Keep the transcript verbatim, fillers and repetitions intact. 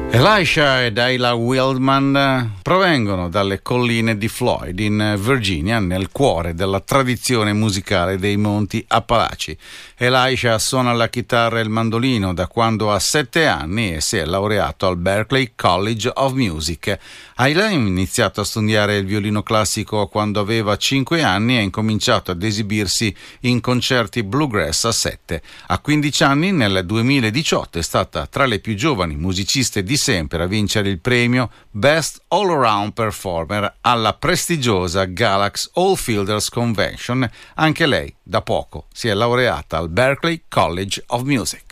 Elisha ed Ayla Wildman provengono dalle colline di Floyd in Virginia, nel cuore della tradizione musicale dei Monti Appalachi. Elisha suona la chitarra e il mandolino da quando ha sette anni e si è laureato al Berklee College of Music. Ayla ha iniziato a studiare il violino classico quando aveva cinque anni e ha incominciato ad esibirsi in concerti bluegrass a sette. A quindici anni, nel duemiladiciotto, è stata tra le più giovani musiciste di sempre a vincere il premio Best All Around Performer alla prestigiosa Galax All Fielders Convention. Anche lei da poco si è laureata al Berklee College of Music.